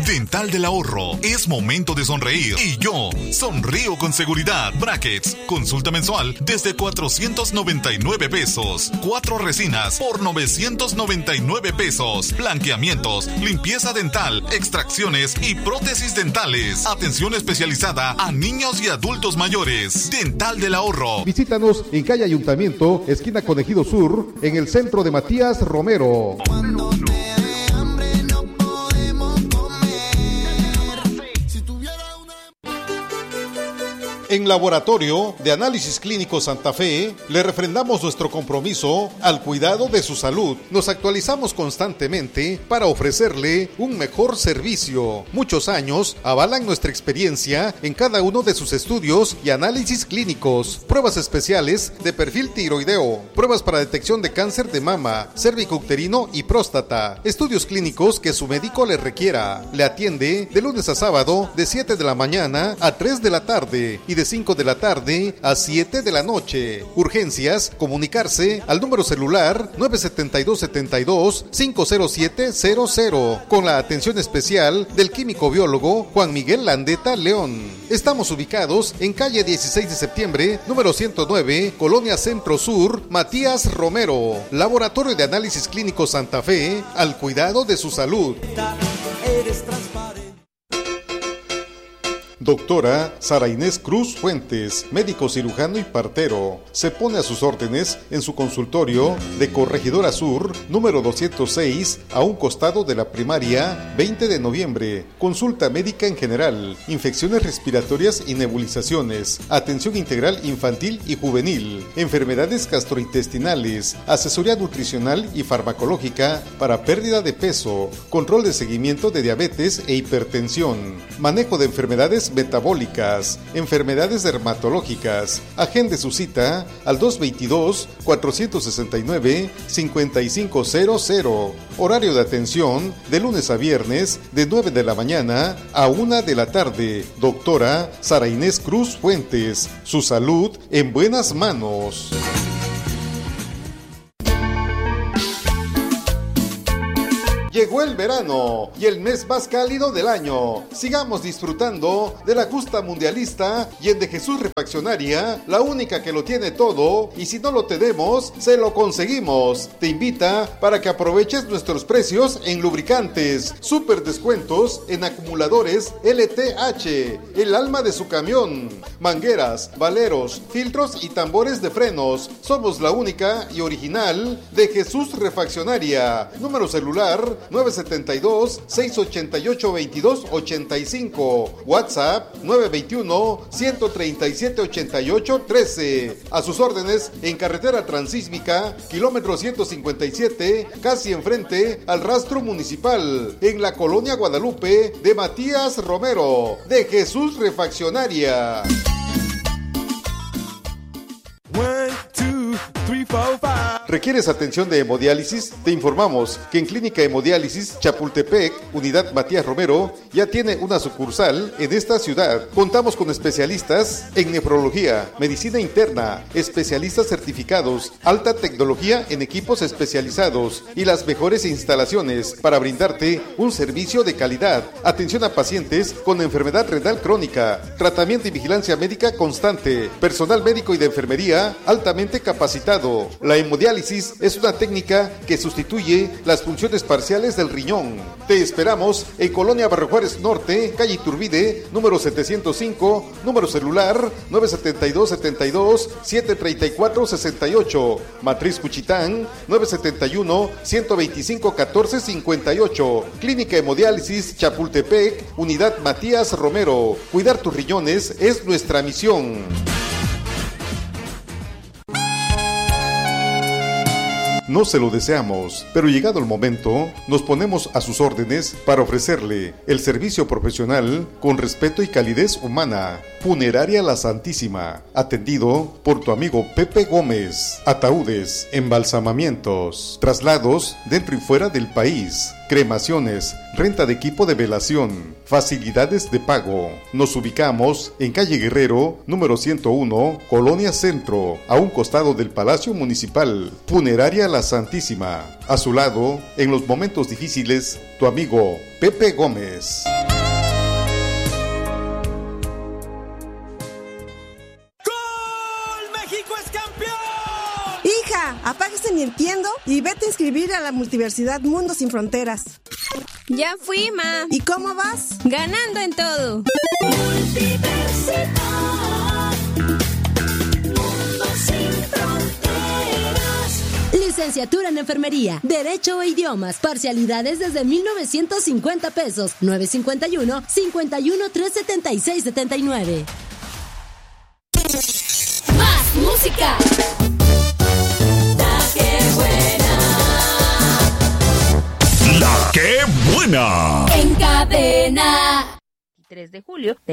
Dental del Ahorro. Es momento de sonreír y yo sonrío con seguridad. Brackets, consulta mensual desde 499 pesos. 4 resinas por 999 pesos. Blanqueamientos, limpieza dental, extracciones y prótesis dentales. Atención especializada a niños y adultos mayores. Dental del Ahorro. Visítanos en calle Ayuntamiento, esquina con Ejido Sur, en el centro de Matías Romero. En Laboratorio de Análisis Clínico Santa Fe, le refrendamos nuestro compromiso al cuidado de su salud. Nos actualizamos constantemente para ofrecerle un mejor servicio. Muchos años avalan nuestra experiencia en cada uno de sus estudios y análisis clínicos. Pruebas especiales de perfil tiroideo, pruebas para detección de cáncer de mama, cérvico-uterino y próstata. Estudios clínicos que su médico le requiera. Le atiende de lunes a sábado de 7 de la mañana a 3 de la tarde y de 5 de la tarde a 7 de la noche. Urgencias, comunicarse al número celular 972-72-50700 con la atención especial del químico biólogo Juan Miguel Landeta León. Estamos ubicados en calle 16 de septiembre, número 109, Colonia Centro Sur, Matías Romero. Laboratorio de Análisis Clínico Santa Fe, al cuidado de su salud. Eres transparente. Doctora Sara Inés Cruz Fuentes, médico cirujano y partero, se pone a sus órdenes en su consultorio de Corregidora Sur, número 206, a un costado de la primaria, 20 de noviembre. Consulta médica en general, infecciones respiratorias y nebulizaciones, atención integral infantil y juvenil, enfermedades gastrointestinales, asesoría nutricional y farmacológica para pérdida de peso, control de seguimiento de diabetes e hipertensión, manejo de enfermedades metabólicas, enfermedades dermatológicas. Agende su cita al 222-469-5500. Horario de atención de lunes a viernes de 9 de la mañana a 1 de la tarde. Doctora Sara Inés Cruz Fuentes. Su salud en buenas manos. Llegó el verano y el mes más cálido del año. Sigamos disfrutando de la justa mundialista y en De Jesús Refaccionaria, la única que lo tiene todo, y si no lo tenemos, se lo conseguimos. Te invita para que aproveches nuestros precios en lubricantes, super descuentos en acumuladores LTH, el alma de su camión, mangueras, valeros, filtros y tambores de frenos. Somos la única y original De Jesús Refaccionaria. Número celular 972-688-2285. WhatsApp 921-137-8813. A sus órdenes en carretera transísmica, kilómetro 157, casi enfrente al rastro municipal, en la colonia Guadalupe de Matías Romero. De Jesús Refaccionaria. 1, 2, 3, 4, 5. ¿Requieres atención de hemodiálisis? Te informamos que en Clínica Hemodiálisis Chapultepec, Unidad Matías Romero, ya tiene una sucursal en esta ciudad. Contamos con especialistas en nefrología, medicina interna, especialistas certificados, alta tecnología en equipos especializados y las mejores instalaciones para brindarte un servicio de calidad. Atención a pacientes con enfermedad renal crónica, tratamiento y vigilancia médica constante, personal médico y de enfermería altamente capacitado. La hemodiálisis es una técnica que sustituye las funciones parciales del riñón. Te esperamos en Colonia Barrio Juárez Norte, calle Iturbide, número 705, número celular 972-734-68, Matriz Cuchitán 971-125-1458, Clínica Hemodiálisis Chapultepec, Unidad Matías Romero. Cuidar tus riñones es nuestra misión. No se lo deseamos, pero llegado el momento, nos ponemos a sus órdenes para ofrecerle el servicio profesional con respeto y calidez humana. Funeraria La Santísima, atendido por tu amigo Pepe Gómez. Ataúdes, embalsamamientos, traslados dentro y fuera del país, cremaciones, renta de equipo de velación, facilidades de pago. Nos ubicamos en calle Guerrero, número 101, Colonia Centro, a un costado del Palacio Municipal. Funeraria La Santísima. A su lado, en los momentos difíciles, tu amigo Pepe Gómez. mintiendo y vete a inscribir a la Multiversidad Mundo Sin Fronteras. Ya fui, ma. ¿Y cómo vas? Ganando en todo. Universidad Mundo Sin Fronteras. Licenciatura en Enfermería, Derecho e Idiomas, parcialidades desde 1,950 pesos, 951-51-376-79. Más música. La que buena. La que buena. En cadena. 3 de julio de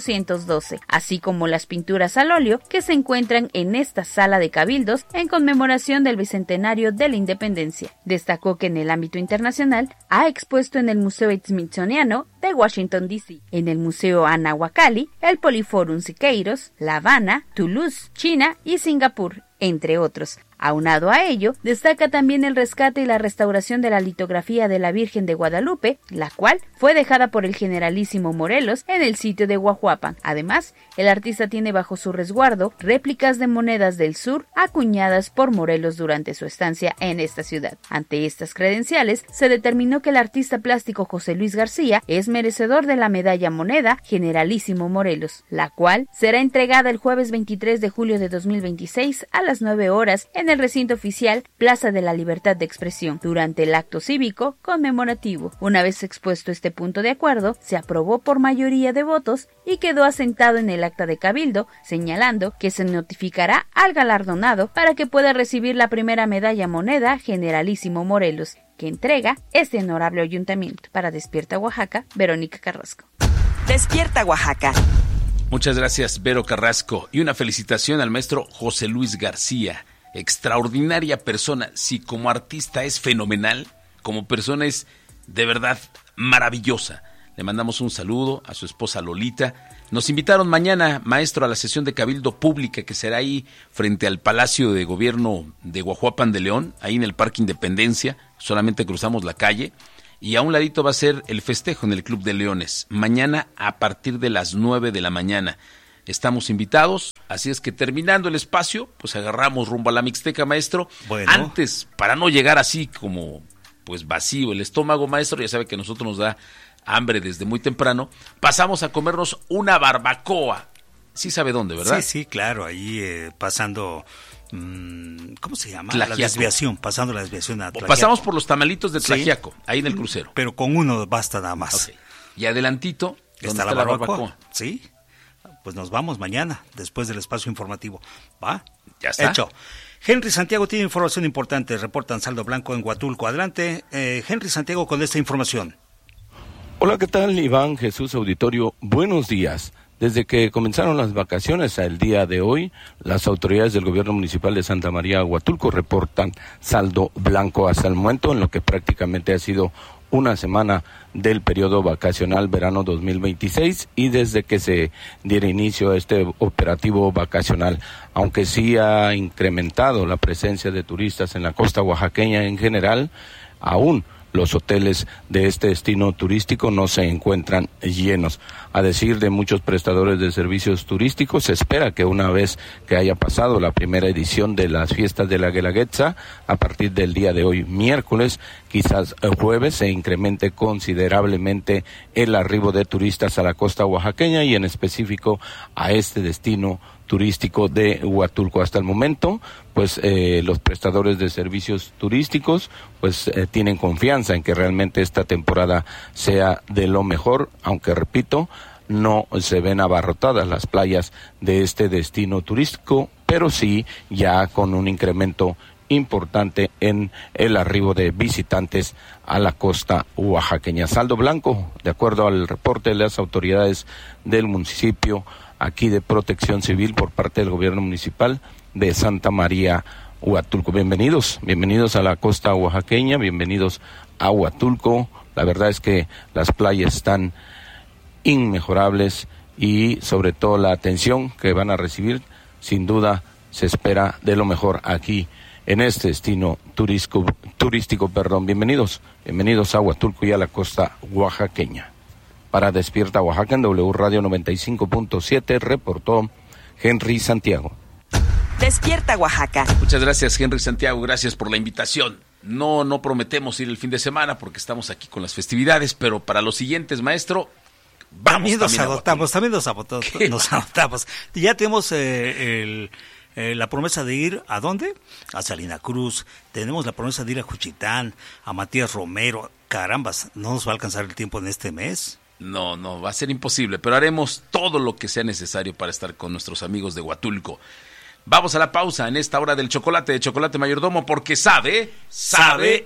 1812, así como las pinturas al óleo que se encuentran en esta sala de cabildos en conmemoración del bicentenario de la independencia. Destacó que en el ámbito internacional ha expuesto en el Museo Smithsoniano de Washington, D.C., en el Museo Anahuacalli, el Poliforum Siqueiros, La Habana, Toulouse, China y Singapur, entre otros. Aunado a ello, destaca también el rescate y la restauración de la litografía de la Virgen de Guadalupe, la cual fue dejada por el generalísimo Morelos en el sitio de Guajuapan. Además, el artista tiene bajo su resguardo réplicas de monedas del sur acuñadas por Morelos durante su estancia en esta ciudad. Ante estas credenciales, se determinó que el artista plástico José Luis García es merecedor de la medalla moneda Generalísimo Morelos, la cual será entregada el jueves 23 de julio de 2026 a las 9 horas en el recinto oficial Plaza de la Libertad de Expresión, durante el acto cívico conmemorativo. Una vez expuesto este punto de acuerdo, se aprobó por mayoría de votos y quedó asentado en el acta de cabildo, señalando que se notificará al galardonado para que pueda recibir la primera medalla moneda Generalísimo Morelos, que entrega este honorable ayuntamiento. Para Despierta Oaxaca, Verónica Carrasco. Despierta Oaxaca. Muchas gracias, Vero Carrasco, y una felicitación al maestro José Luis García. Extraordinaria persona. Si como artista es fenomenal, como persona es de verdad maravillosa. Le mandamos un saludo a su esposa Lolita. Nos invitaron mañana, maestro, a la sesión de Cabildo Pública que será ahí frente al Palacio de Gobierno de Guajuapan de León, ahí en el Parque Independencia. Solamente cruzamos la calle. Y a un ladito va a ser el festejo en el Club de Leones. Mañana a partir de las 9 de la mañana. Estamos invitados, así es que terminando el espacio, pues agarramos rumbo a la Mixteca, maestro. Bueno. Antes, para no llegar así como pues vacío el estómago, maestro, ya sabe que a nosotros nos da hambre desde muy temprano, pasamos a comernos una barbacoa. Sí sabe dónde, ¿verdad? Sí, claro, ahí pasando... ¿cómo se llama? Tlaxiaco. La desviación, pasando la desviación a Tlaxiaco. Pasamos por los tamalitos de Tlaxiaco, sí, ahí en el crucero. Pero con uno basta nada más. Okay. Y adelantito, ¿dónde está la barbacoa? Sí. Pues nos vamos mañana, después del espacio informativo. ¿Va? Ya está. Hecho. Henry Santiago tiene información importante. Reportan saldo blanco en Huatulco. Adelante, Henry Santiago, con esta información. Hola, ¿qué tal, Iván, Jesús, auditorio? Buenos días. Desde que comenzaron las vacaciones al día de hoy, las autoridades del gobierno municipal de Santa María Huatulco reportan saldo blanco hasta el momento, en lo que prácticamente ha sido una semana del periodo vacacional verano 2026 y desde que se diera inicio a este operativo vacacional, aunque sí ha incrementado la presencia de turistas en la costa oaxaqueña en general, aún los hoteles de este destino turístico no se encuentran llenos. A decir de muchos prestadores de servicios turísticos, se espera que una vez que haya pasado la primera edición de las fiestas de la Guelaguetza, a partir del día de hoy, miércoles, quizás el jueves, se incremente considerablemente el arribo de turistas a la costa oaxaqueña y en específico a este destino turístico de Huatulco. Hasta el momento, pues los prestadores de servicios turísticos pues tienen confianza en que realmente esta temporada sea de lo mejor, aunque repito, no se ven abarrotadas las playas de este destino turístico, pero sí ya con un incremento importante en el arribo de visitantes a la costa oaxaqueña. Saldo blanco, de acuerdo al reporte de las autoridades del municipio aquí de Protección Civil por parte del gobierno municipal de Santa María Huatulco. Bienvenidos a la costa oaxaqueña, bienvenidos a Huatulco. La verdad es que las playas están inmejorables y sobre todo la atención que van a recibir, sin duda se espera de lo mejor aquí en este destino turístico. Bienvenidos a Huatulco y a la costa oaxaqueña. Para Despierta Oaxaca en W Radio 95.7 reportó Henry Santiago. Despierta Oaxaca. Muchas gracias, Henry Santiago, gracias por la invitación. No prometemos ir el fin de semana porque estamos aquí con las festividades, pero para los siguientes, maestro, vamos. También nos adoptamos. Ya tenemos la promesa de ir, ¿a dónde? A Salina Cruz. Tenemos la promesa de ir a Juchitán, a Matías Romero. Carambas, ¿no nos va a alcanzar el tiempo en este mes? No, va a ser imposible, pero haremos todo lo que sea necesario para estar con nuestros amigos de Huatulco. Vamos a la pausa en esta hora del chocolate de Chocolate Mayordomo, porque sabe